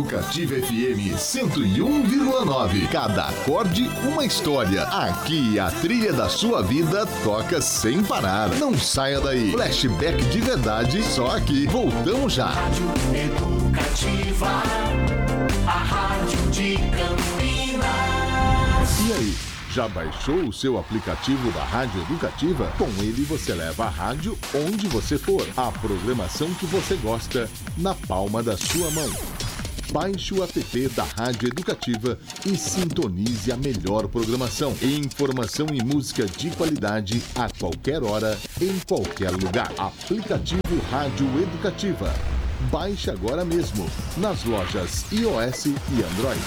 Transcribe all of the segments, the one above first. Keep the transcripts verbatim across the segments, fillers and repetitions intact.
Educativa F M cento e um vírgula nove. Cada acorde, uma história. Aqui a trilha da sua vida toca sem parar. Não saia daí. Flashback de verdade, só aqui. Voltamos já. Rádio Educativa, a rádio de Campinas. E aí? Já baixou o seu aplicativo da Rádio Educativa? Com ele você leva a rádio onde você for. A programação que você gosta na palma da sua mão. Baixe o app da Rádio Educativa e sintonize a melhor programação. Informação e música de qualidade a qualquer hora, em qualquer lugar. Aplicativo Rádio Educativa. Baixe agora mesmo nas lojas iOS e Android.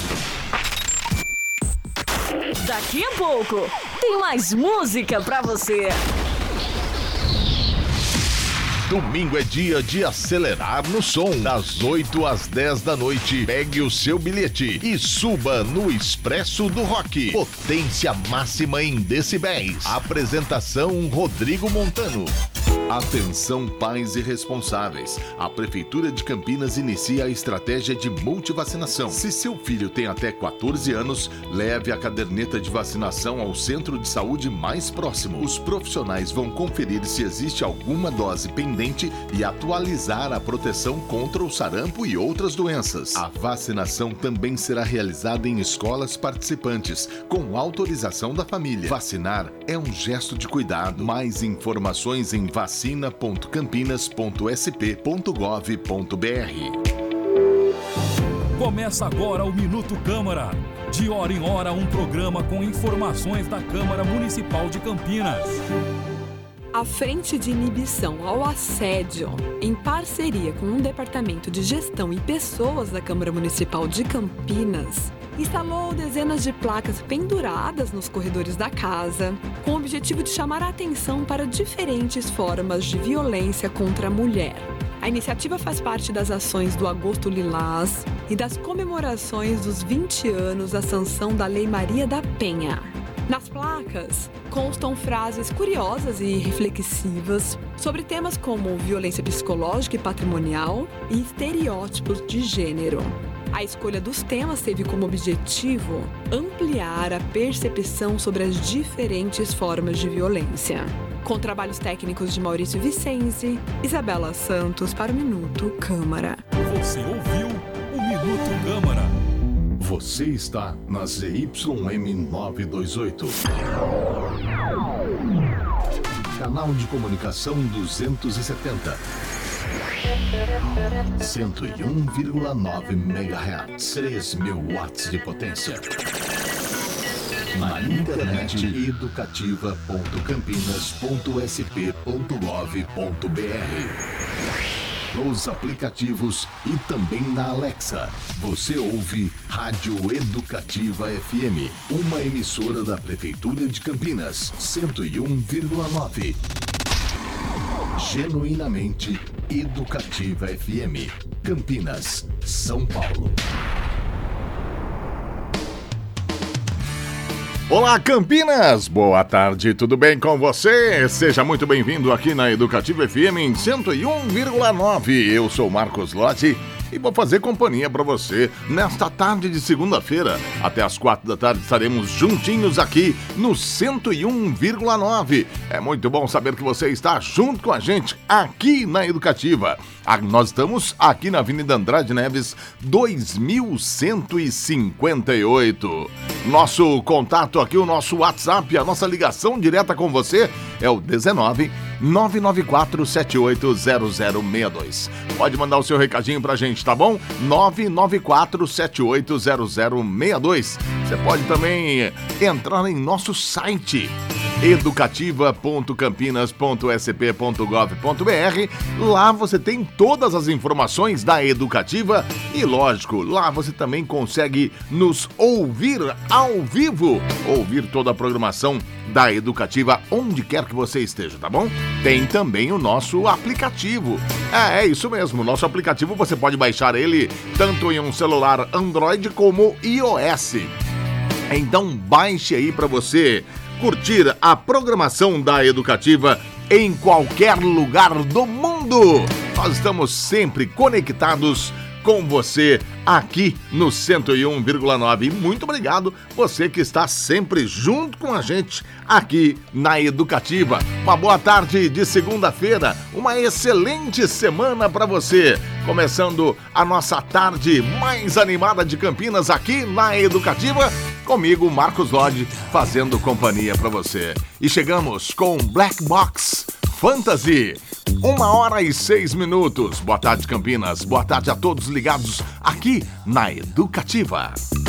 Daqui a pouco tem mais música pra você. Domingo é dia de acelerar no som. Das oito às dez da noite, pegue o seu bilhete e suba no Expresso do Rock. Potência máxima em decibéis. Apresentação Rodrigo Montano. Atenção pais e responsáveis. A Prefeitura de Campinas inicia a estratégia de multivacinação. Se seu filho tem até quatorze anos, leve a caderneta de vacinação ao centro de saúde mais próximo. Os profissionais vão conferir se existe alguma dose pendente e atualizar a proteção contra o sarampo e outras doenças. A vacinação também será realizada em escolas participantes, com autorização da família. Vacinar é um gesto de cuidado. Mais informações em vacina ponto campinas ponto s p ponto gov ponto b r. Começa agora o Minuto Câmara. De hora em hora, um programa com informações da Câmara Municipal de Campinas. A Frente de Inibição ao Assédio, em parceria com o Departamento de Gestão e Pessoas da Câmara Municipal de Campinas, instalou dezenas de placas penduradas nos corredores da casa, com o objetivo de chamar a atenção para diferentes formas de violência contra a mulher. A iniciativa faz parte das ações do Agosto Lilás e das comemorações dos vinte anos da sanção da Lei Maria da Penha. Nas placas constam frases curiosas e reflexivas sobre temas como violência psicológica e patrimonial e estereótipos de gênero. A escolha dos temas teve como objetivo ampliar a percepção sobre as diferentes formas de violência. Com trabalhos técnicos de Maurício Vicenzi, Isabela Santos para o Minuto Câmara. Você ouviu o Minuto Câmara. Você está na Z Y M novecentos e vinte e oito. Canal de comunicação duzentos e setenta. cento e um vírgula nove megahertz. três mil watts de potência. Na internet educativa ponto campinas ponto s p ponto gov ponto b r. Nos aplicativos e também na Alexa. Você ouve Rádio Educativa F M, uma emissora da Prefeitura de Campinas, cento e um vírgula nove. Genuinamente Educativa F M, Campinas, São Paulo. Olá, Campinas! Boa tarde, tudo bem com você? Seja muito bem-vindo aqui na Educativa F M em cento e um vírgula nove. Eu sou Marcos Lotti e vou fazer companhia para você nesta tarde de segunda-feira. Até às quatro da tarde estaremos juntinhos aqui no cento e um vírgula nove. É muito bom saber que você está junto com a gente aqui na Educativa. Nós estamos aqui na Avenida Andrade Neves, dois mil cento e cinquenta e oito. Nosso contato aqui, o nosso WhatsApp, a nossa ligação direta com você é o dezenove, nove nove quatro, sete oito zero zero seis dois. Pode mandar o seu recadinho pra gente, tá bom? nove nove quatro, sete oito zero zero seis dois. Você pode também entrar em nosso site educativa ponto campinas ponto s p ponto gov ponto b r. Lá você tem todas as informações da Educativa e, lógico, lá você também consegue nos ouvir ao vivo, ouvir toda a programação da Educativa onde quer que você esteja, tá bom? Tem também o nosso aplicativo. É, é isso mesmo, nosso aplicativo você pode baixar ele tanto em um celular Android como iOS. Então baixe aí para você curtir a programação da Educativa em qualquer lugar do mundo. Nós estamos sempre conectados com você aqui no cento e um vírgula nove. E muito obrigado você que está sempre junto com a gente aqui na Educativa. Uma boa tarde de segunda-feira, uma excelente semana para você. Começando a nossa tarde mais animada de Campinas aqui na Educativa, comigo, Marcos Lodge, fazendo companhia para você. E chegamos com Black Box Fantasy. Uma hora e seis minutos. Boa tarde, Campinas. Boa tarde a todos ligados aqui na Educativa.